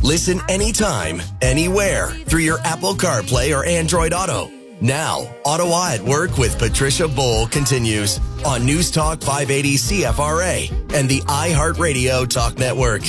Listen anytime, anywhere through your Apple CarPlay or Android Auto. Now, Ottawa at Work with Patricia Bowl continues on News Talk 580 CFRA and the iHeartRadio Talk Network.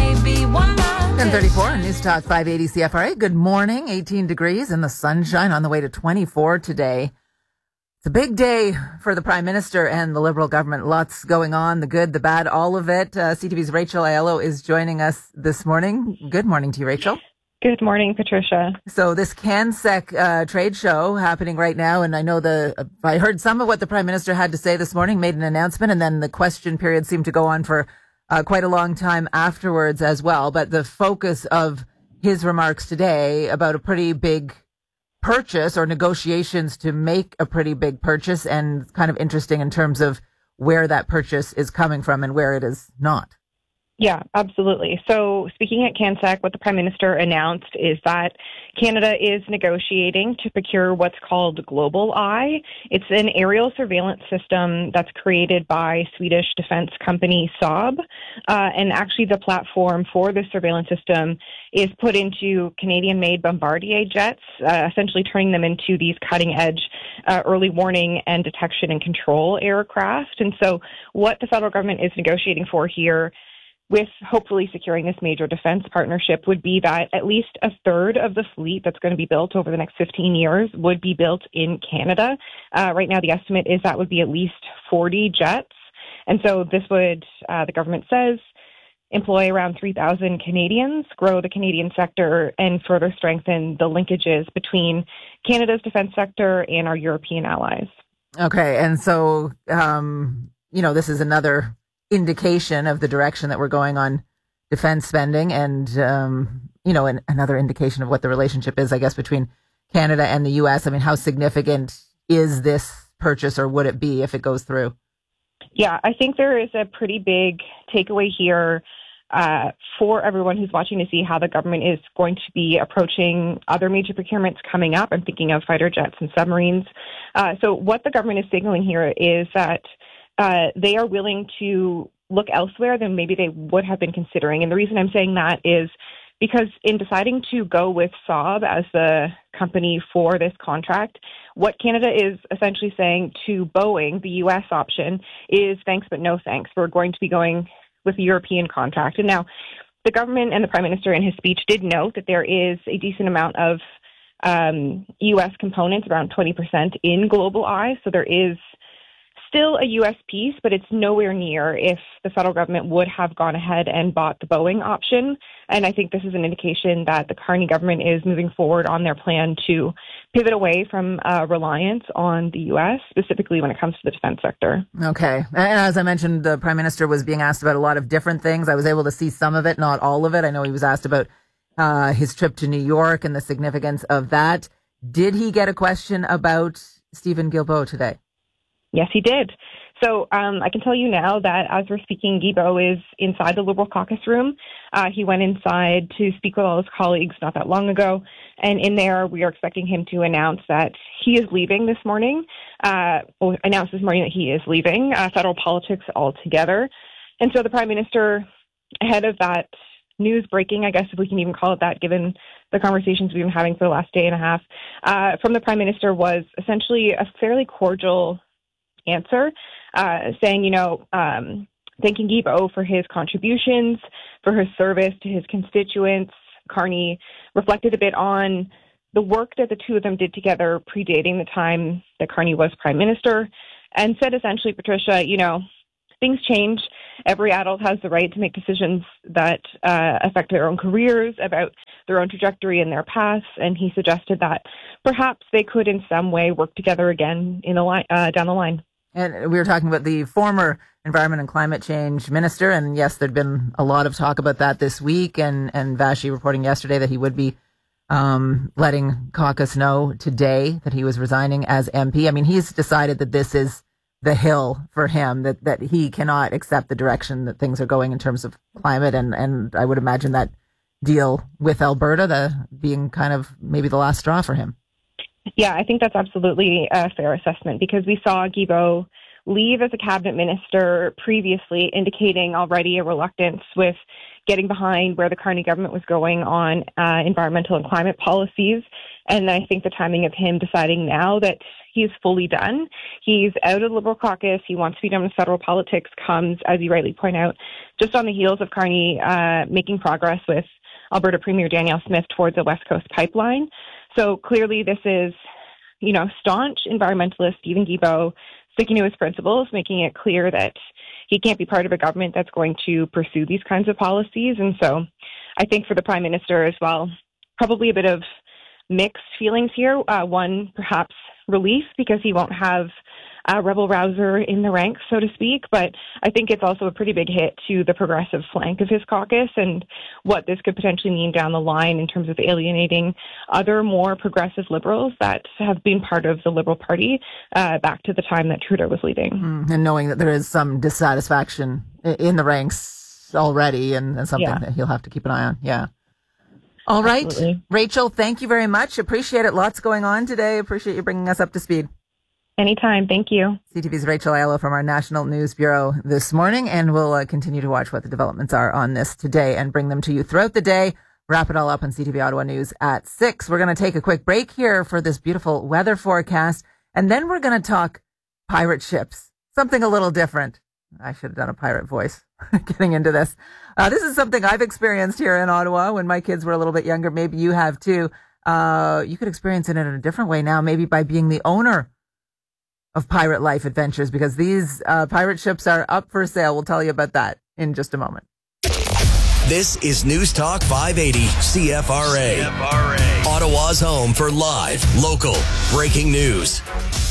10:34 on News Talk 580 CFRA. Good morning. 18 degrees and the sunshine on the way to 24 today. It's a big day for the Prime Minister and the Liberal government. Lots going on, the good, the bad, all of it. CTV's Rachel Aiello is joining us this morning. Good morning to you, Rachel. Good morning, Patricia. So this CanSec trade show happening right now, and I know I heard some of what the Prime Minister had to say this morning, made an announcement, and then the question period seemed to go on for quite a long time afterwards as well. But the focus of his remarks today about a pretty big purchase or negotiations to make a pretty big purchase, and kind of interesting in terms of where that purchase is coming from and where it is not. Yeah, absolutely. So speaking at CanSec, what the Prime Minister announced is that Canada is negotiating to procure what's called Global Eye. It's an aerial surveillance system that's created by Swedish defense company Saab. And actually the platform for this surveillance system is put into Canadian-made Bombardier jets, essentially turning them into these cutting-edge early warning and detection and control aircraft. And so what the federal government is negotiating for here, with hopefully securing this major defense partnership, would be that at least a third of the fleet that's going to be built over the next 15 years would be built in Canada. Right now, the estimate is that would be at least 40 jets. And so this would, the government says, employ around 3,000 Canadians, grow the Canadian sector, and further strengthen the linkages between Canada's defense sector and our European allies. Okay. And so, this is another indication of the direction that we're going on defense spending, and another indication of what the relationship is, I guess, between Canada and the U.S. I mean, how significant is this purchase, or would it be if it goes through? Yeah, I think there is a pretty big takeaway here for everyone who's watching to see how the government is going to be approaching other major procurements coming up. I'm thinking of fighter jets and submarines. So what the government is signaling here is that they are willing to look elsewhere than maybe they would have been considering. And the reason I'm saying that is because in deciding to go with Saab as the company for this contract, what Canada is essentially saying to Boeing, the U.S. option, is thanks but no thanks. We're going to be going with the European contract. And now the government and the Prime Minister in his speech did note that there is a decent amount of U.S. components, around 20% in Global Eye. So there is still a U.S. piece, but it's nowhere near if the federal government would have gone ahead and bought the Boeing option. And I think this is an indication that the Carney government is moving forward on their plan to pivot away from reliance on the U.S., specifically when it comes to the defense sector. Okay. And as I mentioned, the Prime Minister was being asked about a lot of different things. I was able to see some of it, not all of it. I know he was asked about his trip to New York and the significance of that. Did he get a question about Steven Guilbeault today? Yes, he did. So I can tell you now that as we're speaking, Guilbeault is inside the Liberal caucus room. He went inside to speak with all his colleagues not that long ago. And in there, we are expecting him to announce that he is leaving this morning, announced this morning that he is leaving federal politics altogether. And so the Prime Minister, ahead of that news breaking, I guess if we can even call it that, given the conversations we've been having for the last day and a half, from the Prime Minister was essentially a fairly cordial answer, saying, thanking Guilbeault for his contributions, for his service to his constituents. Carney reflected a bit on the work that the two of them did together predating the time that Carney was Prime Minister, and said essentially, Patricia, things change. Every adult has the right to make decisions that affect their own careers, about their own trajectory and their paths. And he suggested that perhaps they could in some way work together again down the line. And we were talking about the former Environment and Climate Change Minister, and yes, there'd been a lot of talk about that this week, and Vashi reporting yesterday that he would be letting caucus know today that he was resigning as MP. I mean, he's decided that this is the hill for him, that he cannot accept the direction that things are going in terms of climate, and I would imagine that deal with Alberta being kind of maybe the last straw for him. Yeah, I think that's absolutely a fair assessment, because we saw Guilbeault leave as a cabinet minister previously, indicating already a reluctance with getting behind where the Carney government was going on environmental and climate policies. And I think the timing of him deciding now that he's fully done, he's out of the Liberal caucus, he wants to be done with federal politics, comes, as you rightly point out, just on the heels of Carney making progress with Alberta Premier Danielle Smith towards a West Coast pipeline. So clearly this is, staunch environmentalist Steven Guilbeault sticking to his principles, making it clear that he can't be part of a government that's going to pursue these kinds of policies. And so I think for the Prime Minister as well, probably a bit of mixed feelings here. One, perhaps relief because he won't have a rebel-rouser in the ranks, so to speak. But I think it's also a pretty big hit to the progressive flank of his caucus and what this could potentially mean down the line in terms of alienating other more progressive Liberals that have been part of the Liberal Party back to the time that Trudeau was leading. And knowing that there is some dissatisfaction in the ranks already and something that he'll have to keep an eye on. Yeah. All right. Absolutely. Rachel, thank you very much. Appreciate it. Lots going on today. Appreciate you bringing us up to speed. Anytime. Thank you. CTV's Rachel Aiello from our National News Bureau this morning, and we'll continue to watch what the developments are on this today and bring them to you throughout the day. Wrap it all up on CTV Ottawa News at 6. We're going to take a quick break here for this beautiful weather forecast, and then we're going to talk pirate ships, something a little different. I should have done a pirate voice getting into this. This is something I've experienced here in Ottawa when my kids were a little bit younger. Maybe you have too. You could experience it in a different way now, maybe by being the owner of Pirate Life Adventures, because these pirate ships are up for sale. We'll tell you about that in just a moment. This is News Talk 580 CFRA. Ottawa's home for live, local, breaking news.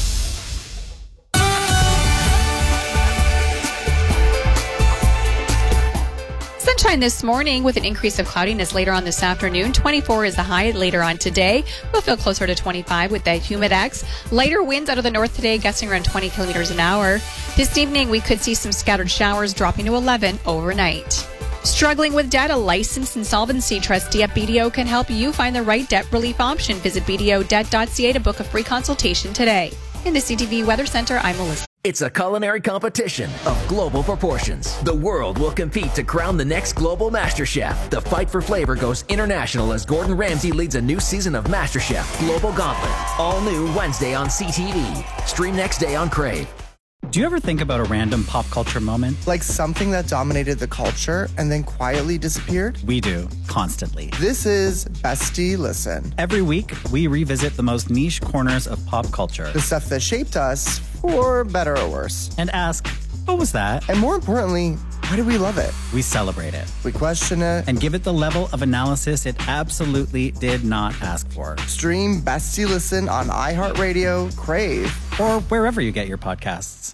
Sunshine this morning with an increase of cloudiness later on this afternoon. 24 is the high later on today. We'll feel closer to 25 with that Humidex. Lighter winds out of the north today, gusting around 20 kilometers an hour. This evening, we could see some scattered showers dropping to 11 overnight. Struggling with debt, a licensed insolvency trustee at BDO can help you find the right debt relief option. Visit bdodebt.ca to book a free consultation today. In the CTV Weather Center, I'm Melissa. It's a culinary competition of global proportions. The world will compete to crown the next global MasterChef. The fight for flavor goes international as Gordon Ramsay leads a new season of MasterChef Global Gauntlet. All new Wednesday on CTV. Stream next day on Crave. Do you ever think about a random pop culture moment? Like something that dominated the culture and then quietly disappeared? We do, constantly. This is Bestie Listen. Every week, we revisit the most niche corners of pop culture. The stuff that shaped us, for better or worse. And ask, what was that? And more importantly, why do we love it? We celebrate it. We question it. And give it the level of analysis it absolutely did not ask for. Stream Bestie Listen on iHeartRadio, Crave, or wherever you get your podcasts.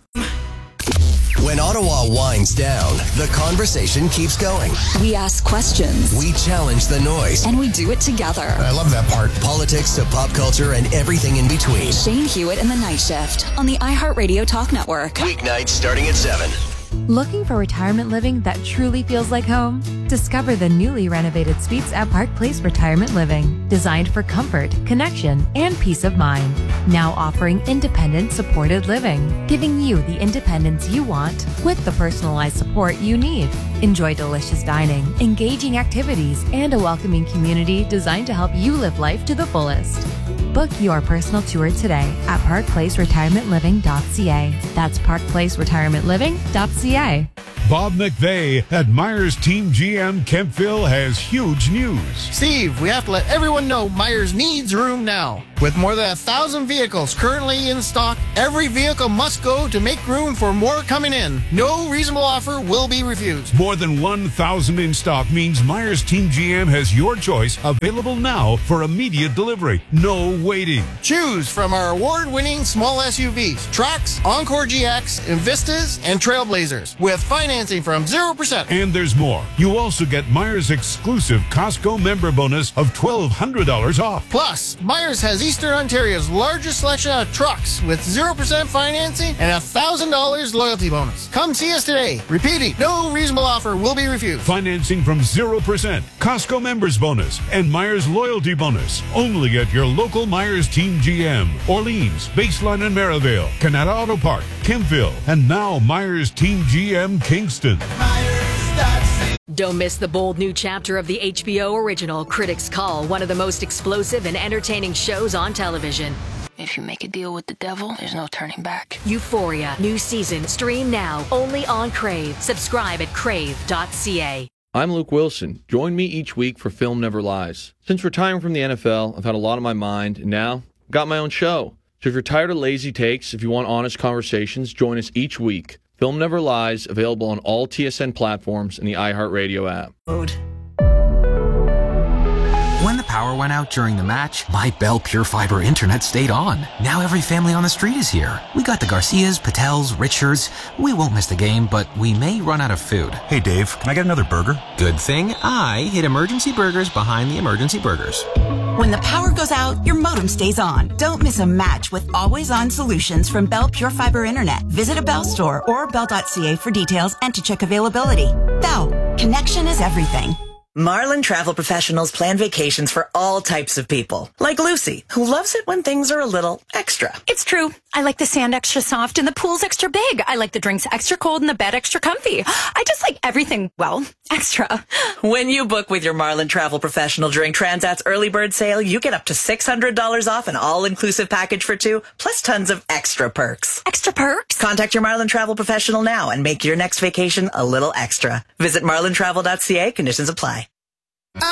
When Ottawa winds down, the conversation keeps going. We ask questions. We challenge the noise. And we do it together. I love that part. Politics to pop culture and everything in between. Shane Hewitt and the Night Shift on the iHeartRadio Talk Network. Weeknights starting at 7. Looking for retirement living that truly feels like home? Discover the newly renovated suites at Park Place Retirement Living, designed for comfort, connection, and peace of mind. Now offering independent supported living, giving you the independence you want with the personalized support you need. Enjoy delicious dining, engaging activities, and a welcoming community designed to help you live life to the fullest. Book your personal tour today at parkplaceretirementliving.ca. That's parkplaceretirementliving.ca. Bob McVeigh at Myers Team GM Kemptville has huge news. Steve, we have to let everyone know Myers needs room now. With more than 1,000 vehicles currently in stock, every vehicle must go to make room for more coming in. No reasonable offer will be refused. More than 1,000 in stock means Myers Team GM has your choice available now for immediate delivery. No waiting. Choose from our award-winning small SUVs, Trax, Encore GX, Invistas, and Trailblazers with financing from 0%. And there's more. You also get Myers' exclusive Costco member bonus of $1,200 off. Plus, Myers has Eastern Ontario's largest selection of trucks with 0% financing and $1,000 loyalty bonus. Come see us today. Repeating, no reasonable offer will be refused. Financing from 0%, Costco members bonus, and Myers loyalty bonus. Only at your local Myers Team GM, Orleans, Baseline and Merivale, Canada Auto Park, Kemptville, and now Myers Team GM Kingston. Don't miss the bold new chapter of the HBO original Critics Call, one of the most explosive and entertaining shows on television. If you make a deal with the devil, there's no turning back. Euphoria, new season, stream now, only on Crave. Subscribe at crave.ca. I'm Luke Wilson. Join me each week for Film Never Lies. Since retiring from the NFL, I've had a lot on my mind, and now I've got my own show. So if you're tired of lazy takes, if you want honest conversations, join us each week. Film Never Lies, available on all TSN platforms and the iHeartRadio app. When the power went out during the match, my Bell Pure Fiber internet stayed on. Now every family on the street is here. We got the Garcias, Patels, Richards. We won't miss the game, but we may run out of food. Hey Dave, can I get another burger? Good thing I hid Emergency Burgers behind the Emergency Burgers. When the power goes out, your modem stays on. Don't miss a match with always-on solutions from Bell Pure Fiber Internet. Visit a Bell store or bell.ca for details and to check availability. Bell, connection is everything. Marlin Travel Professionals plan vacations for all types of people. Like Lucy, who loves it when things are a little extra. It's true. I like the sand extra soft and the pool's extra big. I like the drinks extra cold and the bed extra comfy. I just like everything, well, extra. When you book with your Marlin Travel Professional during Transat's early bird sale, you get up to $600 off an all-inclusive package for two, plus tons of extra perks. Extra perks? Contact your Marlin Travel Professional now and make your next vacation a little extra. Visit marlintravel.ca. Conditions apply.